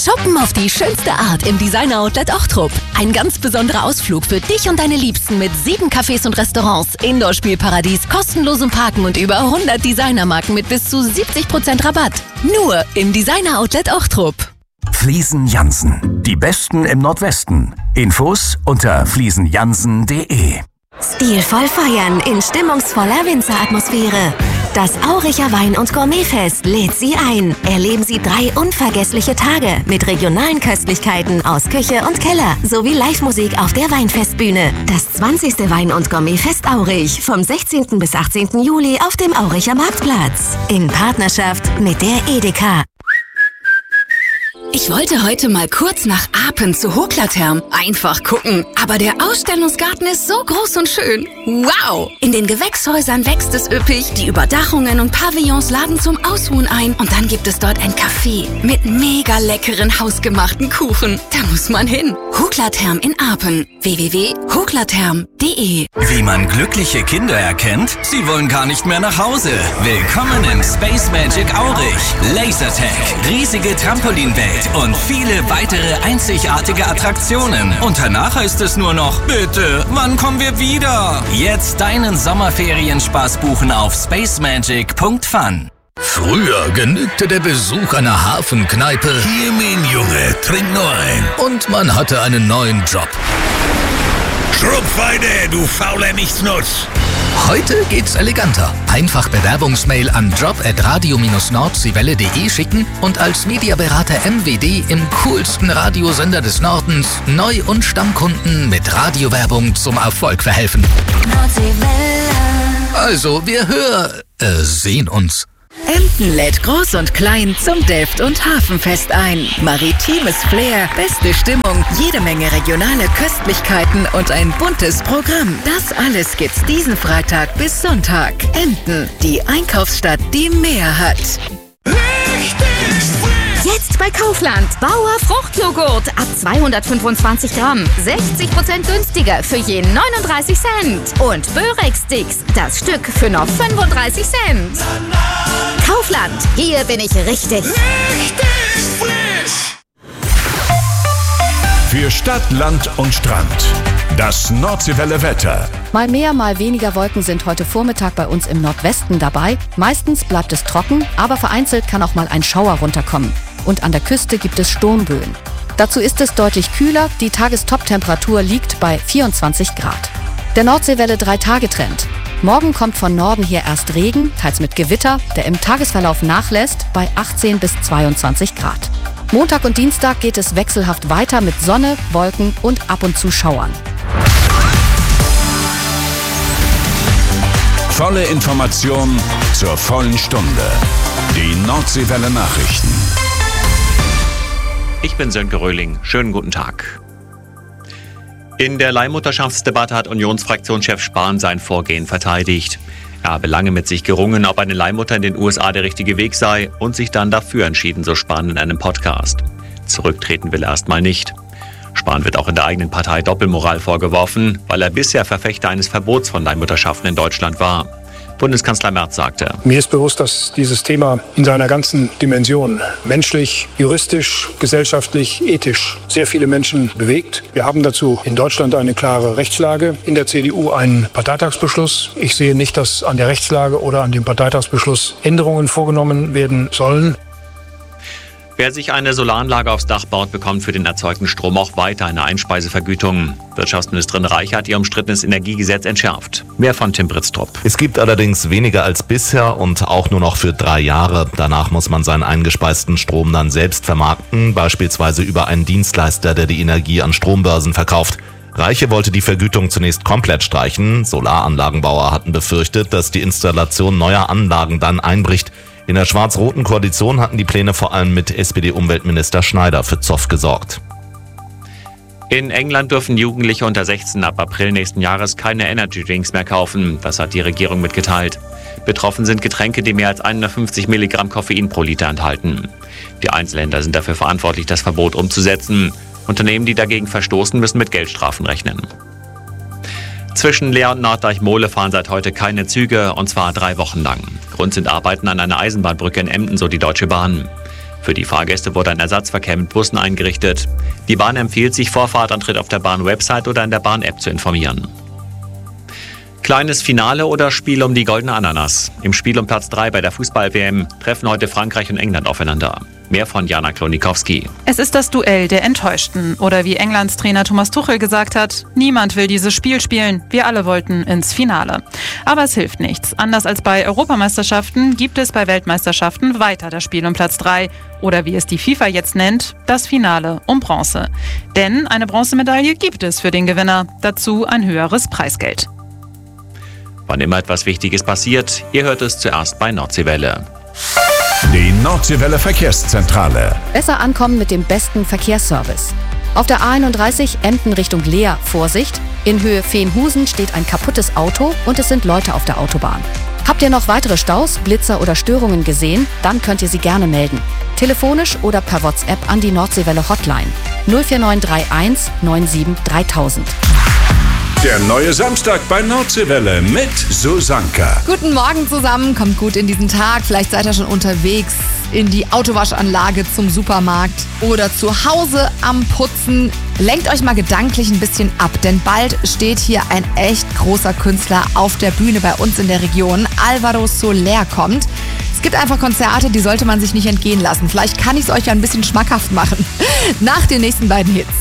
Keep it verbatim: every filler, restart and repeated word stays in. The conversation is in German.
Shoppen auf die schönste Art im Designer-Outlet Ochtrup. Ein ganz besonderer Ausflug für dich und deine Liebsten mit sieben Cafés und Restaurants, Indoor-Spielparadies, kostenlosem Parken und über hundert Designermarken mit bis zu siebzig Prozent Rabatt. Nur im Designer-Outlet Ochtrup. Fliesen Jansen. Die Besten im Nordwesten. Infos unter fliesen jansen punkt de. Stilvoll feiern in stimmungsvoller Winzeratmosphäre. Das Auricher Wein- und Gourmetfest lädt Sie ein. Erleben Sie drei unvergessliche Tage mit regionalen Köstlichkeiten aus Küche und Keller sowie Live-Musik auf der Weinfestbühne. Das zwanzigste Wein- und Gourmetfest Aurich vom sechzehnten bis achtzehnten Juli auf dem Auricher Marktplatz. In Partnerschaft mit der Edeka. Ich wollte heute mal kurz nach Apen zu Hoklatherm. Einfach gucken. Aber der Ausstellungsgarten ist so groß und schön. Wow! In den Gewächshäusern wächst es üppig. Die Überdachungen und Pavillons laden zum Ausruhen ein. Und dann gibt es dort ein Café mit mega leckeren hausgemachten Kuchen. Da muss man hin. Hoklatherm in Apen. w w w punkt hoklatherm punkt de. Wie man glückliche Kinder erkennt? Sie wollen gar nicht mehr nach Hause. Willkommen im Space Magic Aurich. Lasertag, riesige Trampolinwelt und viele weitere einzigartige Attraktionen. Und danach heißt es nur noch, bitte, wann kommen wir wieder? Jetzt deinen Sommerferienspaß buchen auf spacemagic punkt fun. Früher genügte der Besuch einer Hafenkneipe. Hier, mein Junge, trink nur ein. Und man hatte einen neuen Job. Schrupfweide, du fauler Nichtsnutz. Heute geht's eleganter. Einfach Bewerbungsmail an job at radio dash nordseewelle punkt de schicken und als Mediaberater M W D im coolsten Radiosender des Nordens Neu- und Stammkunden mit Radiowerbung zum Erfolg verhelfen. Also, wir hör... äh, sehen uns. Emden lädt Groß und Klein zum Delft- und Hafenfest ein. Maritimes Flair, beste Stimmung, jede Menge regionale Köstlichkeiten und ein buntes Programm. Das alles gibt's diesen Freitag bis Sonntag. Emden, die Einkaufsstadt, die mehr hat. Jetzt bei Kaufland. Bauer Fruchtjoghurt ab zweihundertfünfundzwanzig Gramm. sechzig Prozent günstiger für je neununddreißig Cent. Und Börek-Sticks, das Stück für noch fünfunddreißig Cent. Kaufland, hier bin ich richtig. Richtig frisch. Für Stadt, Land und Strand. Das Nordseewelle Wetter. Mal mehr, mal weniger Wolken sind heute Vormittag bei uns im Nordwesten dabei. Meistens bleibt es trocken, aber vereinzelt kann auch mal ein Schauer runterkommen. Und an der Küste gibt es Sturmböen. Dazu ist es deutlich kühler, die Tagestop-Temperatur liegt bei vierundzwanzig Grad. Der Nordseewelle drei-Tage-Trend. Morgen kommt von Norden her erst Regen, teils mit Gewitter, der im Tagesverlauf nachlässt bei achtzehn bis zweiundzwanzig Grad. Montag und Dienstag geht es wechselhaft weiter mit Sonne, Wolken und ab und zu Schauern. Volle Information zur vollen Stunde. Die Nordseewelle Nachrichten. Ich bin Sönke Röhling. Schönen guten Tag. In der Leihmutterschaftsdebatte hat Unionsfraktionschef Spahn sein Vorgehen verteidigt. Er habe lange mit sich gerungen, ob eine Leihmutter in den U S A der richtige Weg sei und sich dann dafür entschieden, so Spahn in einem Podcast. Zurücktreten will er erstmal nicht. Spahn wird auch in der eigenen Partei Doppelmoral vorgeworfen, weil er bisher Verfechter eines Verbots von Leihmutterschaften in Deutschland war. Bundeskanzler Merz sagte: Mir ist bewusst, dass dieses Thema in seiner ganzen Dimension menschlich, juristisch, gesellschaftlich, ethisch sehr viele Menschen bewegt. Wir haben dazu in Deutschland eine klare Rechtslage, in der C D U einen Parteitagsbeschluss. Ich sehe nicht, dass an der Rechtslage oder an dem Parteitagsbeschluss Änderungen vorgenommen werden sollen. Wer sich eine Solaranlage aufs Dach baut, bekommt für den erzeugten Strom auch weiter eine Einspeisevergütung. Wirtschaftsministerin Reich hat ihr umstrittenes Energiegesetz entschärft. Mehr von Tim Britztrup. Es gibt allerdings weniger als bisher und auch nur noch für drei Jahre. Danach muss man seinen eingespeisten Strom dann selbst vermarkten, beispielsweise über einen Dienstleister, der die Energie an Strombörsen verkauft. Reiche wollte die Vergütung zunächst komplett streichen. Solaranlagenbauer hatten befürchtet, dass die Installation neuer Anlagen dann einbricht. In der schwarz-roten Koalition hatten die Pläne vor allem mit S P D-Umweltminister Schneider für Zoff gesorgt. In England dürfen Jugendliche unter sechzehn ab April nächsten Jahres keine Energy-Drinks mehr kaufen. Das hat die Regierung mitgeteilt. Betroffen sind Getränke, die mehr als hundertfünfzig Milligramm Koffein pro Liter enthalten. Die Einzelhändler sind dafür verantwortlich, das Verbot umzusetzen. Unternehmen, die dagegen verstoßen, müssen mit Geldstrafen rechnen. Zwischen Leer und Norddeich-Mohle fahren seit heute keine Züge, und zwar drei Wochen lang. Grund sind Arbeiten an einer Eisenbahnbrücke in Emden, so die Deutsche Bahn. Für die Fahrgäste wurde ein Ersatzverkehr mit Bussen eingerichtet. Die Bahn empfiehlt, sich vor Fahrtantritt auf der Bahn-Website oder in der Bahn-App zu informieren. Kleines Finale oder Spiel um die goldene Ananas. Im Spiel um Platz drei bei der Fußball-W M treffen heute Frankreich und England aufeinander. Mehr von Jana Klonikowski. Es ist das Duell der Enttäuschten. Oder wie Englands Trainer Thomas Tuchel gesagt hat, niemand will dieses Spiel spielen. Wir alle wollten ins Finale. Aber es hilft nichts. Anders als bei Europameisterschaften gibt es bei Weltmeisterschaften weiter das Spiel um Platz drei. Oder wie es die FIFA jetzt nennt, das Finale um Bronze. Denn eine Bronzemedaille gibt es für den Gewinner. Dazu ein höheres Preisgeld. Wann immer etwas Wichtiges passiert, ihr hört es zuerst bei Nordseewelle. Die Nordseewelle Verkehrszentrale. Besser ankommen mit dem besten Verkehrsservice. Auf der A einunddreißig Emden Richtung Leer, Vorsicht. In Höhe Veenhusen steht ein kaputtes Auto und es sind Leute auf der Autobahn. Habt ihr noch weitere Staus, Blitzer oder Störungen gesehen? Dann könnt ihr sie gerne melden. Telefonisch oder per WhatsApp an die Nordseewelle Hotline null vier neun drei eins neun sieben dreitausend. Der neue Samstag bei Nordseewelle mit Susanka. Guten Morgen zusammen, kommt gut in diesen Tag. Vielleicht seid ihr schon unterwegs in die Autowaschanlage zum Supermarkt oder zu Hause am Putzen. Lenkt euch mal gedanklich ein bisschen ab, denn bald steht hier ein echt großer Künstler auf der Bühne bei uns in der Region. Alvaro Soler kommt. Es gibt einfach Konzerte, die sollte man sich nicht entgehen lassen. Vielleicht kann ich es euch ja ein bisschen schmackhaft machen. Nach den nächsten beiden Hits.